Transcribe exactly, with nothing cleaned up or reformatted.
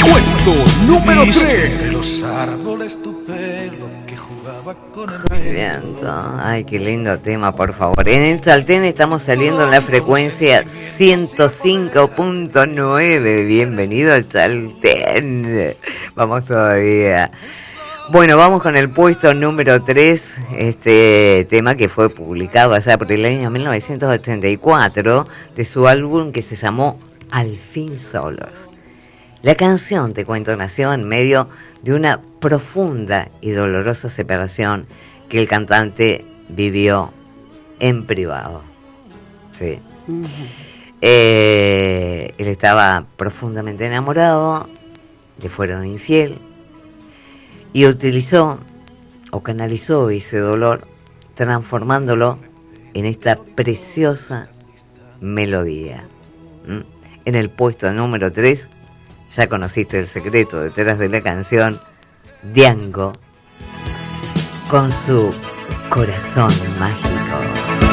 Puesto número tres. Los árboles tu pelo que jugaba con el viento. Ay, qué lindo tema, por favor. En el Chaltén estamos saliendo en la frecuencia ciento cinco punto nueve. Bienvenido al Chaltén. Vamos todavía. Bueno, vamos con el puesto número tres, este tema que fue publicado allá por el año mil novecientos ochenta y cuatro, de su álbum que se llamó Al fin solos. La canción, te cuento, nació en medio de una profunda y dolorosa separación que el cantante vivió en privado. Sí. Uh-huh. Eh, él estaba profundamente enamorado, le fueron infiel, y utilizó o canalizó ese dolor transformándolo en esta preciosa melodía. ¿Mm? En el puesto número tres, ya conociste el secreto detrás de la canción, Diango con su Corazón Mágico.